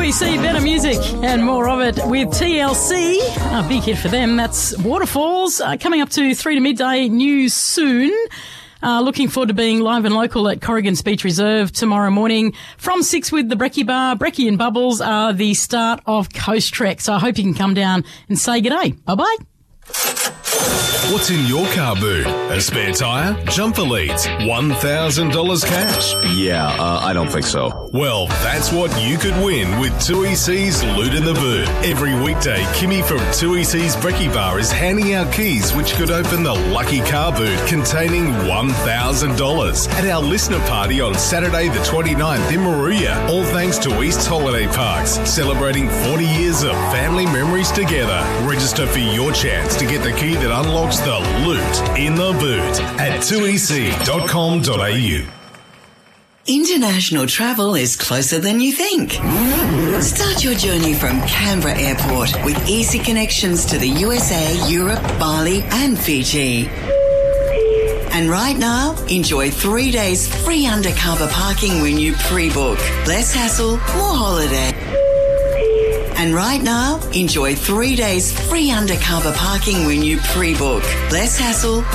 2EC, better music and more of it with TLC. A big hit for them. That's Waterfalls. Coming up to 3 to midday, news soon. Looking forward to being live and local at Corrigan's Beach Reserve tomorrow morning from 6 with the Brekkie Bar. Brekkie and Bubbles are the start of Coast Trek. So I hope you can come down and say g'day. Bye-bye. What's in your car boot? A spare tyre? Jumper leads? $1,000 cash? Yeah, I don't think so. Well, that's what you could win with 2EC's Loot in the Boot. Every weekday, Kimmy from 2EC's Brekkie Bar is handing out keys which could open the lucky car boot containing $1,000 at our listener party on Saturday the 29th in Moruya. All thanks to East Holiday Parks, celebrating 40 years of family memories together. Register for your chance to get the key that unlocks the loot in the boot at 2ec.com.au. International travel is closer than you think. Start your journey from Canberra Airport with easy connections to the USA, Europe, Bali and Fiji. And right now, enjoy 3 days free undercover parking when you pre-book. Less hassle, more holiday. And right now, enjoy 3 days free undercover parking when you pre-book. Less hassle,